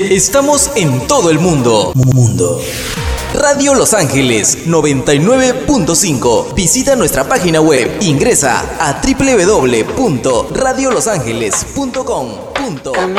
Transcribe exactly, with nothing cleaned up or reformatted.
Estamos en todo el mundo. Mundo. Radio Los Ángeles noventa y nueve punto cinco. Visita nuestra página web. Ingresa a doble u doble u doble u punto radio los ángeles punto com.